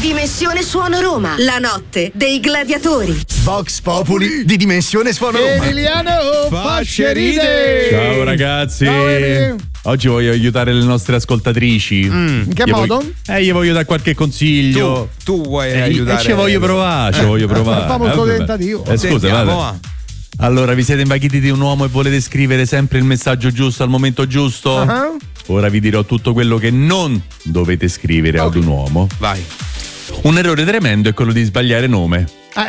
Dimensione Suono Roma, la notte dei gladiatori. Vox Populi di Dimensione Suono Roma. Emiliano Facceride. Ciao ragazzi. Ciao, oggi voglio aiutare le nostre ascoltatrici. In che modo? Gli voglio dare qualche consiglio. Tu vuoi aiutare? Ci voglio provare, Facciamo il suo tentativo. Scusa, vada. Allora, vi siete invaghiti di un uomo e volete scrivere sempre il messaggio giusto al momento giusto? Uh-huh. Ora vi dirò tutto quello che non dovete scrivere ad un uomo. Vai. Un errore tremendo è quello di sbagliare nome. Ma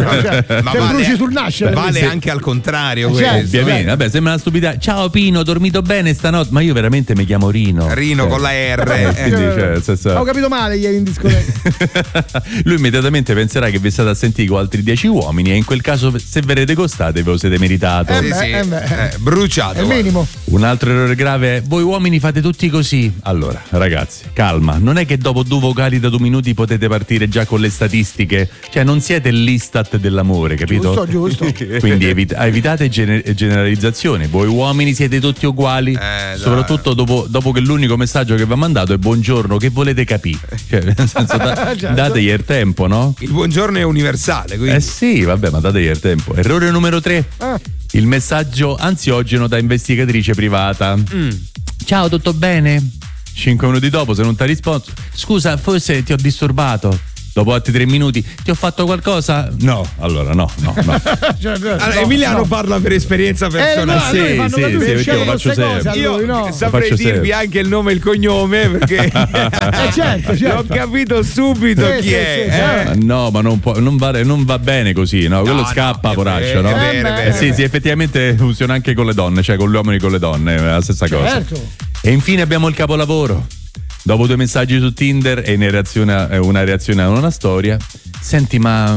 bruci sul nascere. Vale anche al contrario questo. Ovviamente, vabbè, sembra una stupidità. Ciao Pino, dormito bene stanotte? Ma io veramente mi chiamo Rino. Rino con la R. Quindi, ho capito male ieri in discoteca. Lui immediatamente penserà che vi state a sentire con altri 10 uomini e in quel caso, se verrete costate, ve lo siete meritato. Bruciato. È il minimo. Un altro errore grave è: voi uomini fate tutti così. Allora, ragazzi, calma. Non è che dopo 2 vocali da 2 minuti potete partire già con le statistiche. Cioè, non siete l'Istat dell'amore, capito? Giusto. Quindi evitate generalizzazioni. Voi uomini siete tutti uguali, soprattutto dopo che l'unico messaggio che vi ha mandato è buongiorno, che volete capire? Cioè, nel senso, dategli il tempo, no? Il buongiorno è universale, quindi. Sì, vabbè, ma dategli il tempo. Errore numero 3. Il messaggio ansiogeno da investigatrice privata. Ciao, tutto bene? 5 minuti dopo, se non ti ha risposto, scusa, forse ti ho disturbato. Dopo altri 3 minuti, ti ho fatto qualcosa? No, allora no. Allora, Emiliano parla per esperienza personale. Sì, perché lo faccio sempre. Io saprei dirvi anche il nome e il cognome perché certo. L'ho capito subito chi è. No, ma non va bene così, no? Quello scappa, poraccio, no? Sì, effettivamente funziona anche con le donne, cioè con gli uomini e con le donne, è la stessa cosa. Certo. E infine abbiamo il capolavoro. Dopo 2 messaggi su Tinder e una reazione a una storia. Senti, ma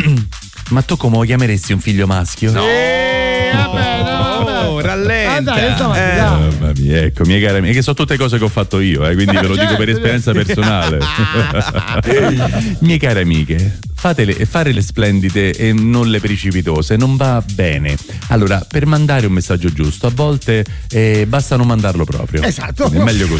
tu come lo chiameresti un figlio maschio? No, rallenta. Mamma mia, ecco, mie care amiche, che sono tutte cose che ho fatto io, quindi ve lo dico per esperienza personale. Mie care amiche, fare le splendide e non le precipitose non va bene. Allora, per mandare un messaggio giusto, a volte basta non mandarlo proprio. Esatto. È meglio così.